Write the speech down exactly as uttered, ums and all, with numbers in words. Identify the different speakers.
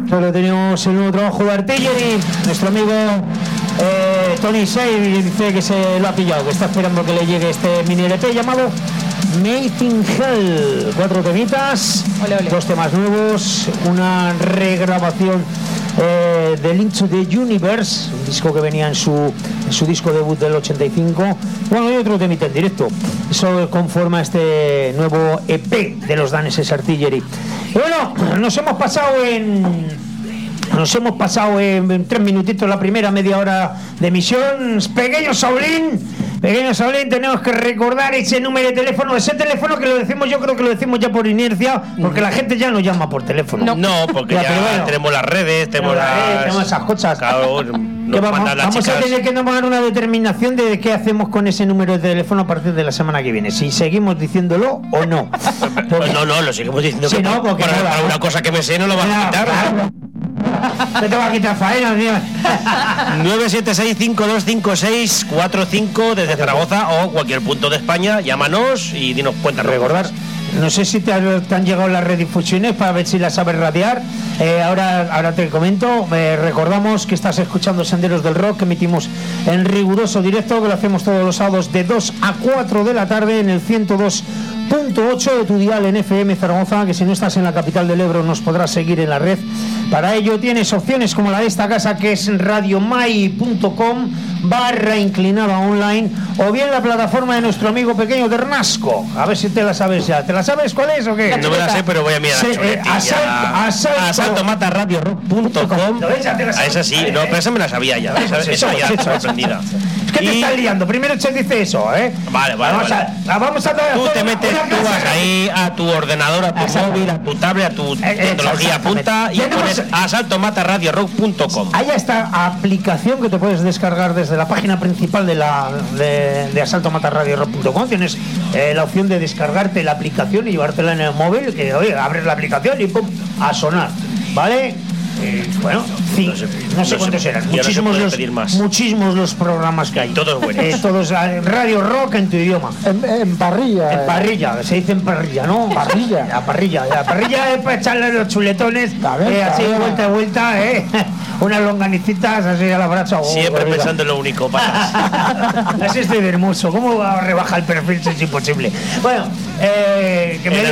Speaker 1: Solo tenemos el nuevo trabajo de Artillery. Nuestro amigo eh, Tony Say dice que se lo ha pillado, que está esperando que le llegue este mini L P llamado Made in Hell. Cuatro temitas,
Speaker 2: ole, ole.
Speaker 1: Dos temas nuevos, una regrabación eh, del Into the Universe, un disco que venía en su, en su disco debut del ochenta y cinco. Bueno, y otro temita en directo. Eso conforma este nuevo E P de los daneses Artillery. Y bueno, nos hemos pasado en... Nos hemos pasado en, en tres minutitos la primera media hora de emisión. Pequeño Saulín, pequeño Saulín, tenemos que recordar ese número de teléfono, ese teléfono que lo decimos, yo creo que lo decimos ya por inercia, porque la gente ya no llama por teléfono.
Speaker 3: No, no porque ya, ya bueno, tenemos las redes, tenemos las...
Speaker 1: Redes, tenemos esas cosas.
Speaker 3: Claro,
Speaker 1: que vamos vamos a tener que tomar una determinación de qué hacemos con ese número de teléfono a partir de la semana que viene. Si seguimos diciéndolo o no.
Speaker 3: Porque, no, no, lo seguimos diciendo.
Speaker 1: Si
Speaker 3: que
Speaker 1: no, porque
Speaker 3: para,
Speaker 1: no,
Speaker 3: para una cosa que me sé no lo vas a quitar.
Speaker 1: Claro. Te tengo que quitar faena, tío.
Speaker 3: nueve siete seis, cinco dos cinco seis cuatro cinco desde Zaragoza o cualquier punto de España. Llámanos y dinos cuenta.
Speaker 1: Recordar, no sé si te, te han llegado las redifusiones para ver si las sabes radiar. Eh, ahora, ahora te comento. Eh, recordamos que estás escuchando Senderos del Rock, que emitimos en riguroso directo, que lo hacemos todos los sábados de dos a cuatro de la tarde en el ciento dos punto ocho de tu dial en F M Zaragoza, que si no estás en la capital del Ebro nos podrás seguir en la red. Para ello tienes opciones como la de esta casa, que es radiomai punto com barra inclinada online, o bien la plataforma de nuestro amigo pequeño Ternasco. A ver si te la sabes ya. ¿Te la sabes cuál es o qué?
Speaker 3: No me la sé, pero voy a mirar.
Speaker 1: Se, eh, asalto, asalto.
Speaker 3: asalto mata radio rock punto com. A esa sí, no, pero esa me la sabía ya. Esa,
Speaker 1: pues
Speaker 3: esa ya está aprendida.
Speaker 1: Es que y... te estás liando. Primero se dice eso, ¿eh?
Speaker 3: Vale, vale.
Speaker 1: Vamos,
Speaker 3: vale.
Speaker 1: A, vamos a dar.
Speaker 3: Tú te metes, tú vas ahí a tu ordenador, a tu
Speaker 1: Exacto.
Speaker 3: móvil, a tu tablet, a tu
Speaker 1: eh,
Speaker 3: tecnología punta y
Speaker 1: tenemos...
Speaker 3: pones asalto mata radio rock punto com.
Speaker 1: Hay esta aplicación que te puedes descargar desde la página principal de la de, de asalto mata radio rock punto com. Tienes eh, la opción de descargarte la aplicación y llevártela en el móvil, que oye, abres la aplicación y pum, a sonar, ¿vale? Eh, bueno, sí, no sé, no sé no cuántos se, eran. Muchísimos los, muchísimos los programas que hay.
Speaker 3: Todos buenos.
Speaker 1: Eh, todos eh, Radio Rock en tu idioma.
Speaker 4: En, en parrilla.
Speaker 1: En parrilla, se dice en parrilla, ¿no?
Speaker 4: Parrilla.
Speaker 1: La parrilla. La parrilla es para echarle los chuletones,
Speaker 4: ver,
Speaker 1: eh, así de vuelta a vuelta, ¿eh? Unas longanicitas así a la bracha.
Speaker 3: Siempre oh, pensando en lo único, pasas.
Speaker 1: Así estoy de hermoso. ¿Cómo va a rebajar el perfil si es imposible? Bueno, eh, que me